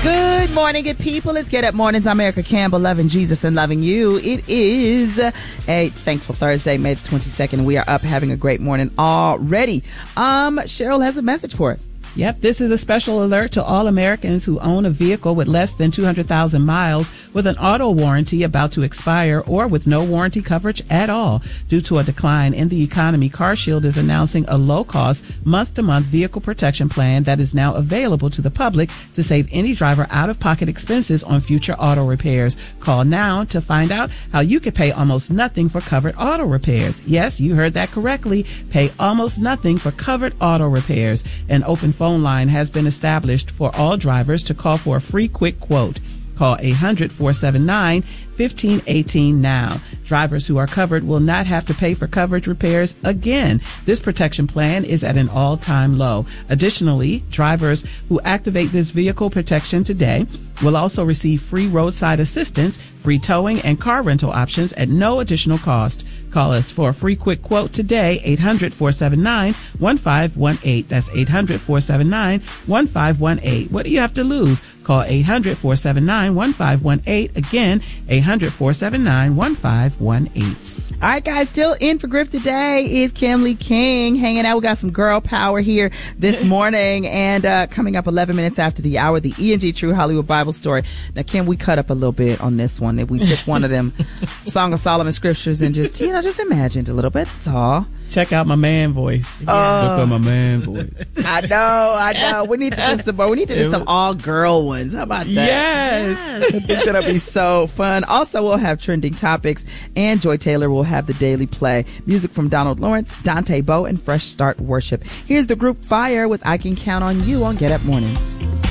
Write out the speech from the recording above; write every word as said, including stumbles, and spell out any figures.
Good morning, good people. It's Get Up Mornings. I'm Erica Campbell, loving Jesus and loving you. It is a thankful Thursday, May the twenty-second. We are up having a great morning already. Um, Cheryl has a message for us. Yep, this is a special alert to all Americans who own a vehicle with less than two hundred thousand miles with an auto warranty about to expire or with no warranty coverage at all. Due to a decline in the economy, CarShield is announcing a low-cost, month-to-month vehicle protection plan that is now available to the public to save any driver out-of-pocket expenses on future auto repairs. Call now to find out how you could pay almost nothing for covered auto repairs. Yes, you heard that correctly. Pay almost nothing for covered auto repairs. An open phone phone line has been established for all drivers to call for a free quick quote. Call eight hundred, four seven nine, fifteen eighteen now. Drivers who are covered will not have to pay for coverage repairs again. This protection plan is at an all-time low. Additionally, drivers who activate this vehicle protection today will also receive free roadside assistance, free towing, and car rental options at no additional cost. Call us for a free quick quote today, eight hundred, four seven nine, one five one eight. That's eight hundred, four seven nine, one five one eight. What do you have to lose? Call eight hundred, four seven nine, one five one eight. Again, eight hundred, four seven nine, one five one eight. All right, guys, still in for Griff today is Kimley King hanging out. We got some girl power here this morning, and uh coming up eleven minutes after the hour, the E and G True Hollywood Bible Story. Now, Kim, we cut up a little bit on this one. If we took one of them Song of Solomon scriptures and just, you know, just imagined a little bit. That's all. Check out my man voice. Oh. Check out my man voice. I know, I know. We need to do some more. We need to do some all girl ones. How about that? Yes. I think that'll be so fun. Also, we'll have trending topics, and Joy Taylor will have the Daily Play. Music from Donald Lawrence, Dante Bowe, and Fresh Start Worship. Here's the group Fire with I Can Count on You on Get Up Mornings.